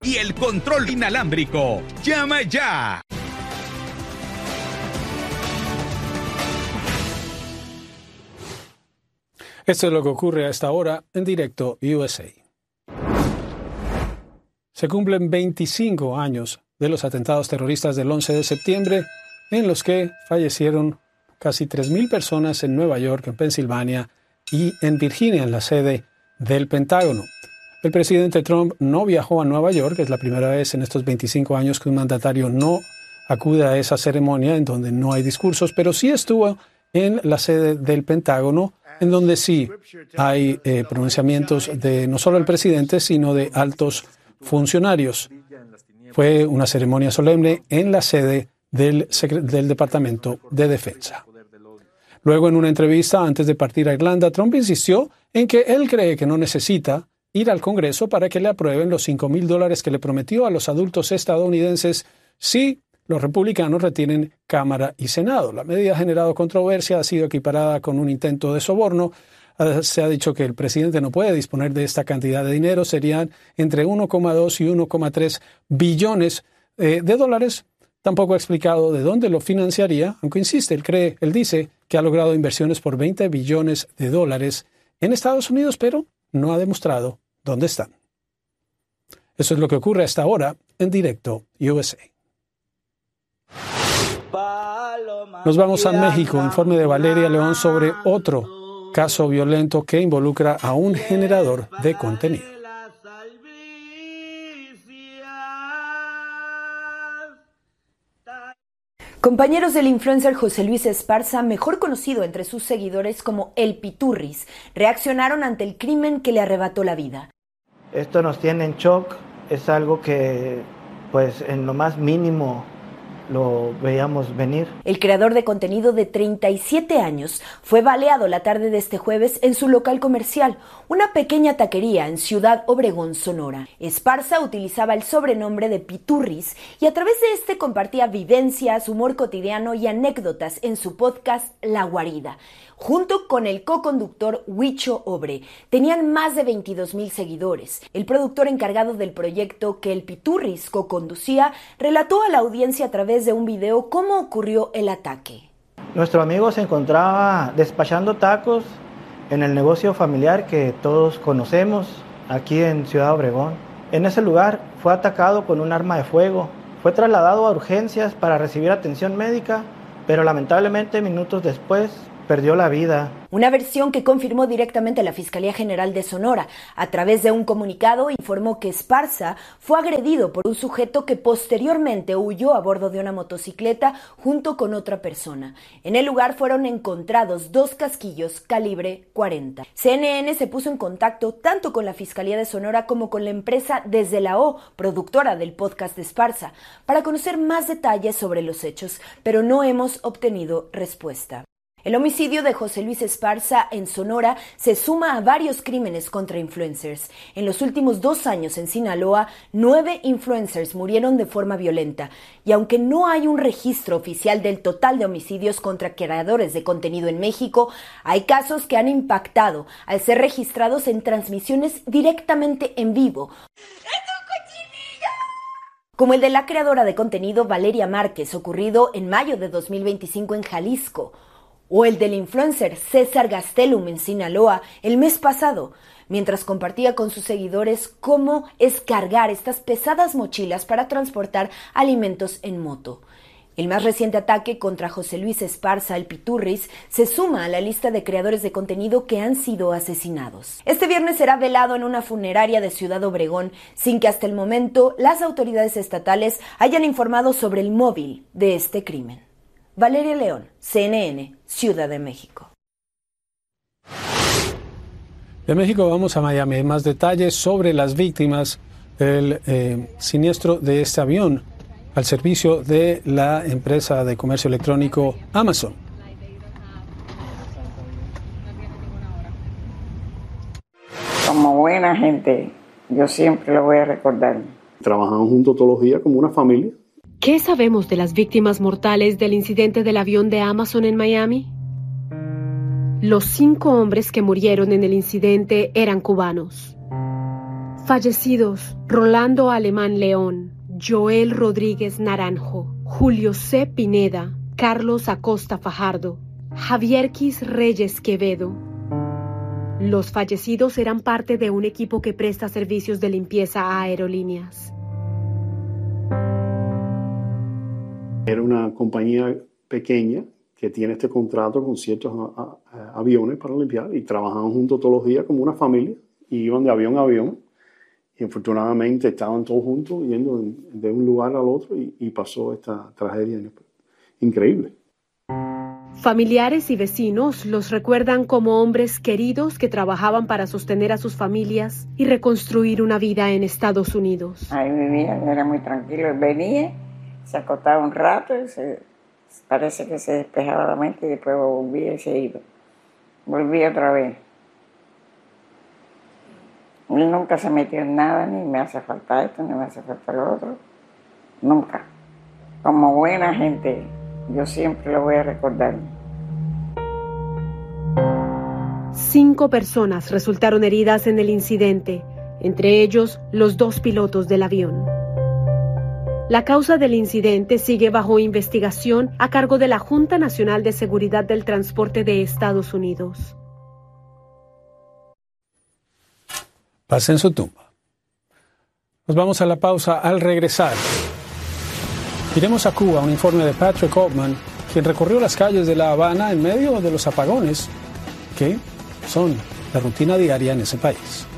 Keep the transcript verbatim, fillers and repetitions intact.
y el control inalámbrico. ¡Llama ya! Esto es lo que ocurre a esta hora en directo U S A. Se cumplen veinticinco años de los atentados terroristas del once de septiembre, en los que fallecieron casi tres mil personas en Nueva York, en Pensilvania y en Virginia, en la sede del Pentágono. El presidente Trump no viajó a Nueva York, es la primera vez en estos veinticinco años que un mandatario no acude a esa ceremonia en donde no hay discursos, pero sí estuvo en la sede del Pentágono, en donde sí hay eh, pronunciamientos de no solo el presidente, sino de altos funcionarios. Fue una ceremonia solemne en la sede del, del Departamento de Defensa. Luego, en una entrevista antes de partir a Irlanda, Trump insistió en que él cree que no necesita ir al Congreso para que le aprueben los cinco mil dólares que le prometió a los adultos estadounidenses si los republicanos retienen Cámara y Senado. La medida ha generado controversia, ha sido equiparada con un intento de soborno. Se ha dicho que el presidente no puede disponer de esta cantidad de dinero. Serían entre uno coma dos y uno coma tres billones eh, de dólares. Tampoco ha explicado de dónde lo financiaría, aunque insiste, él cree, él dice que ha logrado inversiones por veinte billones de dólares en Estados Unidos, pero no ha demostrado dónde están. Eso es lo que ocurre hasta ahora en directo U S A. Nos vamos a México. Informe de Valeria León sobre otro caso violento que involucra a un generador de contenido. Compañeros del influencer José Luis Esparza, mejor conocido entre sus seguidores como El Piturris, reaccionaron ante el crimen que le arrebató la vida. Esto nos tiene en shock, es algo que pues en lo más mínimo lo veíamos venir. El creador de contenido de treinta y siete años fue baleado la tarde de este jueves en su local comercial, una pequeña taquería en Ciudad Obregón, Sonora. Esparza utilizaba el sobrenombre de Piturris y a través de este compartía vivencias, humor cotidiano y anécdotas en su podcast La Guarida. Junto con el coconductor Huicho Obre, tenían más de veintidós mil seguidores. El productor encargado del proyecto que el Piturris coconducía relató a la audiencia a través de un video cómo ocurrió el ataque. Nuestro amigo se encontraba despachando tacos en el negocio familiar que todos conocemos aquí en Ciudad Obregón. En ese lugar fue atacado con un arma de fuego. Fue trasladado a urgencias para recibir atención médica, pero lamentablemente minutos después perdió la vida. Una versión que confirmó directamente la Fiscalía General de Sonora. A través de un comunicado informó que Esparza fue agredido por un sujeto que posteriormente huyó a bordo de una motocicleta junto con otra persona. En el lugar fueron encontrados dos casquillos calibre cuarenta. C N N se puso en contacto tanto con la Fiscalía de Sonora como con la empresa Desde la O, productora del podcast de Esparza, para conocer más detalles sobre los hechos, pero no hemos obtenido respuesta. El homicidio de José Luis Esparza en Sonora se suma a varios crímenes contra influencers. En los últimos dos años en Sinaloa, nueve influencers murieron de forma violenta. Y aunque no hay un registro oficial del total de homicidios contra creadores de contenido en México, hay casos que han impactado al ser registrados en transmisiones directamente en vivo. Como el de la creadora de contenido Valeria Márquez, ocurrido en mayo de dos mil veinticinco en Jalisco. O el del influencer César Gastelum en Sinaloa el mes pasado, mientras compartía con sus seguidores cómo es cargar estas pesadas mochilas para transportar alimentos en moto. El más reciente ataque contra José Luis Esparza, el Piturris, se suma a la lista de creadores de contenido que han sido asesinados. Este viernes será velado en una funeraria de Ciudad Obregón, sin que hasta el momento las autoridades estatales hayan informado sobre el móvil de este crimen. Valeria León, C N N, Ciudad de México. De México vamos a Miami. Hay más detalles sobre las víctimas del eh, siniestro de este avión al servicio de la empresa de comercio electrónico Amazon. Como buena gente, yo siempre lo voy a recordar. Trabajaban juntos todos los días como una familia. ¿Qué sabemos de las víctimas mortales del incidente del avión de Amazon en Miami? Los cinco hombres que murieron en el incidente eran cubanos. Fallecidos: Rolando Alemán León, Joel Rodríguez Naranjo, Julio C. Pineda, Carlos Acosta Fajardo, Javier Quis Reyes Quevedo. Los fallecidos eran parte de un equipo que presta servicios de limpieza a aerolíneas. Era una compañía pequeña que tiene este contrato con ciertos a, a, aviones para limpiar y trabajaban juntos todos los días como una familia y iban de avión a avión y afortunadamente estaban todos juntos yendo de un lugar al otro y, y pasó esta tragedia increíble. Familiares y vecinos los recuerdan como hombres queridos que trabajaban para sostener a sus familias y reconstruir una vida en Estados Unidos. Ahí vivía, era muy tranquilo, venía, se acostaba un rato y se, parece que se despejaba la mente y después volvía y se iba. Volvía otra vez. Él nunca se metió en nada, ni me hace falta esto, ni me hace falta lo otro. Nunca. Como buena gente, yo siempre lo voy a recordar. Cinco personas resultaron heridas en el incidente, entre ellos los dos pilotos del avión. La causa del incidente sigue bajo investigación a cargo de la Junta Nacional de Seguridad del Transporte de Estados Unidos. Paz en su tumba. Nos vamos a la pausa. Al regresar, iremos a Cuba, un informe de Patrick Altman, quien recorrió las calles de La Habana en medio de los apagones que son la rutina diaria en ese país.